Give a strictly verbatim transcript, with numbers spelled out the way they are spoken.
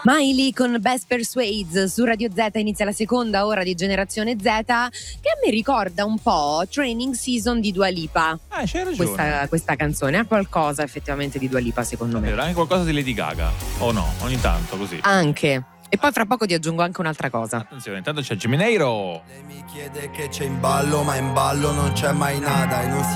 Miley con Best Persuades su Radio Z, inizia la seconda ora di Generazione Z, che a me ricorda un po' Training Season di Dua Lipa. Ah, c'hai ragione. Questa, questa canzone ha qualcosa effettivamente di Dua Lipa, secondo me. Era anche qualcosa di Lady Gaga, o no? Ogni tanto così. Anche. E poi fra poco ti aggiungo anche un'altra cosa. Attenzione, intanto c'è Gemineiro. Lei mi chiede che c'è in ballo, ma in ballo non c'è mai nada e non si